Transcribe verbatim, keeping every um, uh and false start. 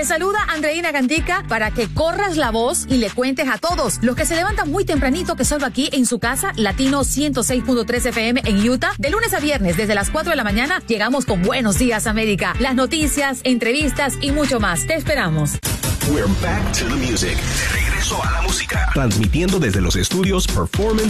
Te saluda Andreina Gandica para que corras la voz y le cuentes a todos los que se levantan muy tempranito que solo aquí en su casa, Latino ciento seis punto tres F M en Utah, de lunes a viernes desde las cuatro de la mañana, llegamos con Buenos Días América, las noticias, entrevistas y mucho más. Te esperamos. We're back to the music. De regreso a la música. Transmitiendo desde los estudios Performance